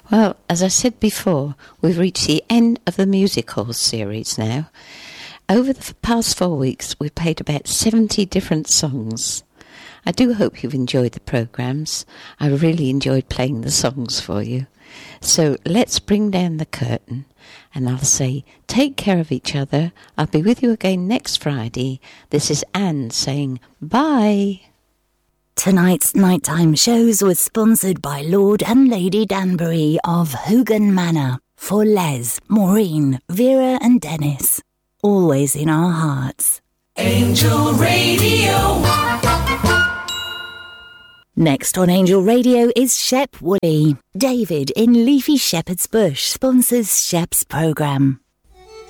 Well, as I said before, we've reached the end of the music hall series now. Over the past 4 weeks, we've played about 70 different songs. I do hope you've enjoyed the programmes. I really enjoyed playing the songs for you. So let's bring down the curtain, and I'll say, take care of each other. I'll be with you again next Friday. This is Anne saying bye. Tonight's nighttime shows was sponsored by Lord and Lady Danbury of Hogan Manor for Les, Maureen, Vera and Dennis. Always in our hearts. Angel Radio. Next on Angel Radio is Shep Woolley. David in Leafy Shepherd's Bush sponsors Shep's programme.